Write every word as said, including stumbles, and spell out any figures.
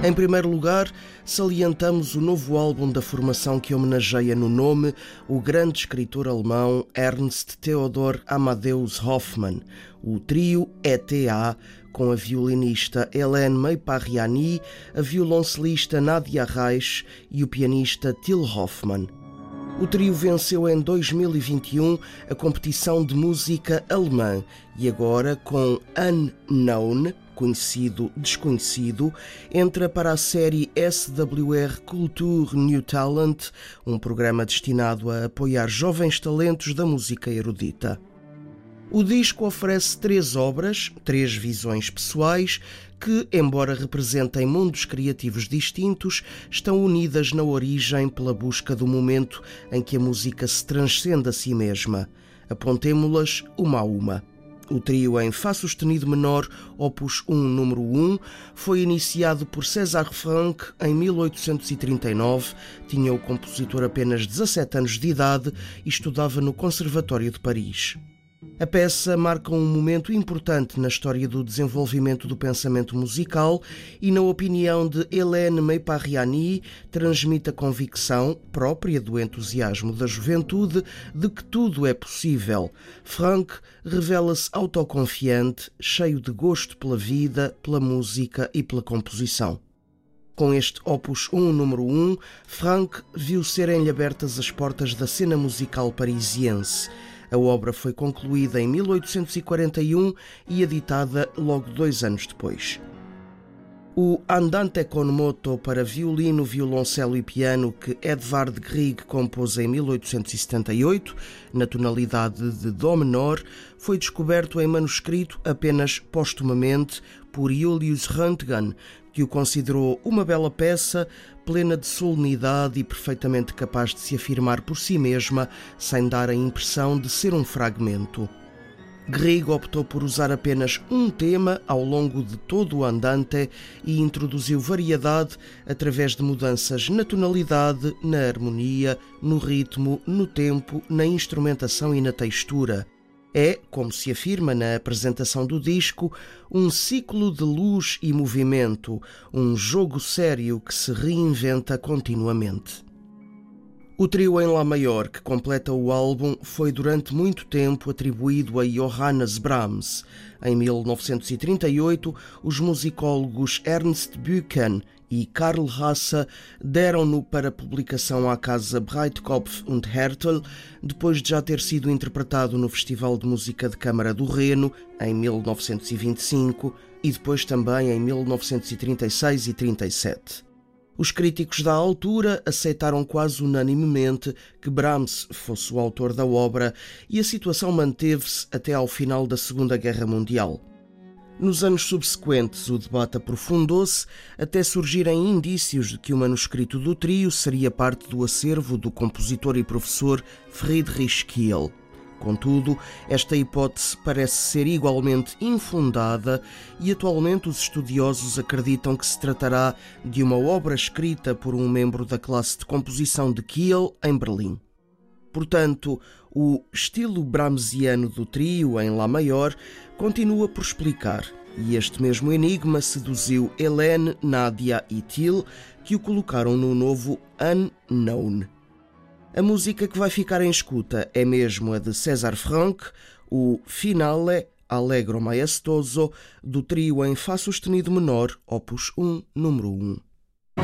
Em primeiro lugar, salientamos o novo álbum da formação que homenageia no nome o grande escritor alemão Ernst Theodor Amadeus Hoffmann, o trio E T A, com a violinista Hélène Meiparyani, a violoncelista Nadia Reich e o pianista Till Hoffmann. O trio venceu em dois mil e vinte e um a competição de música alemã e agora, com Unknown, conhecido desconhecido, entra para a série S W R Culture New Talent, um programa destinado a apoiar jovens talentos da música erudita. O disco oferece três obras, três visões pessoais, que, embora representem mundos criativos distintos, estão unidas na origem pela busca do momento em que a música se transcende a si mesma. Apontemo-las uma a uma. O trio em Fá sustenido menor, opus um, número um, foi iniciado por César Franck em mil oitocentos e trinta e nove, tinha o compositor apenas dezassete anos de idade e estudava no Conservatório de Paris. A peça marca um momento importante na história do desenvolvimento do pensamento musical e, na opinião de Hélène Meiparyani, transmite a convicção, própria do entusiasmo da juventude, de que tudo é possível. Franck revela-se autoconfiante, cheio de gosto pela vida, pela música e pela composição. Com este opus um, número um, Franck viu serem-lhe abertas as portas da cena musical parisiense. A obra foi concluída em mil oitocentos e quarenta e um e editada logo dois anos depois. O Andante con moto para violino, violoncelo e piano que Edvard Grieg compôs em mil oitocentos e setenta e oito, na tonalidade de Dó menor, foi descoberto em manuscrito apenas póstumamente por Julius Röntgen, que o considerou uma bela peça, plena de solenidade e perfeitamente capaz de se afirmar por si mesma, sem dar a impressão de ser um fragmento. Grieg optou por usar apenas um tema ao longo de todo o andante e introduziu variedade através de mudanças na tonalidade, na harmonia, no ritmo, no tempo, na instrumentação e na textura. É, como se afirma na apresentação do disco, um ciclo de luz e movimento, um jogo sério que se reinventa continuamente. O trio em Lá maior que completa o álbum foi durante muito tempo atribuído a Johannes Brahms. Em mil novecentos e trinta e oito, os musicólogos Ernst Büchen e Karl Hasse deram-no para publicação à casa Breitkopf und Härtel, depois de já ter sido interpretado no Festival de Música de Câmara do Reno, em mil novecentos e vinte e cinco, e depois também em mil novecentos e trinta e seis e trinta e sete. Os críticos da altura aceitaram quase unanimemente que Brahms fosse o autor da obra e a situação manteve-se até ao final da Segunda Guerra Mundial. Nos anos subsequentes, o debate aprofundou-se até surgirem indícios de que o manuscrito do trio seria parte do acervo do compositor e professor Friedrich Kiel. Contudo, esta hipótese parece ser igualmente infundada e atualmente os estudiosos acreditam que se tratará de uma obra escrita por um membro da classe de composição de Kiel, em Berlim. Portanto, o estilo brahmsiano do trio em Lá maior continua por explicar, e este mesmo enigma seduziu Hélène, Nadia e Till, que o colocaram no novo Unknown. A música que vai ficar em escuta é mesmo a de César Franck, o Finale Allegro Maestoso, do trio em Fá sustenido menor, opus um, número um.